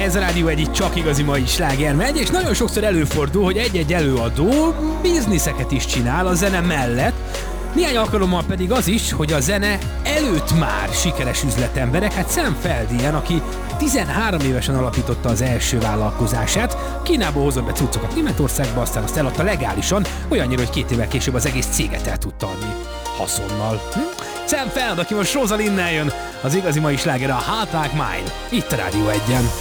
Ez a Rádió egy csak igazi mai sláger megy, és nagyon sokszor előfordul, hogy egy-egy előadó bizniszeket is csinál a zene mellett. Néhány alkalommal pedig az is, hogy a zene előtt már sikeres üzletemberek, hát Sam Feld, aki 13 évesen alapította az első vállalkozását, Kínából hozott be cuccokat Németországba, aztán azt eladta legálisan, olyannyira, hogy 2 évvel később az egész céget el tudta adni haszonnal. Sam Feld, aki most Rosalinnel jön, az igazi mai sláger a Heart Like Mine, itt a Rádió 1-en.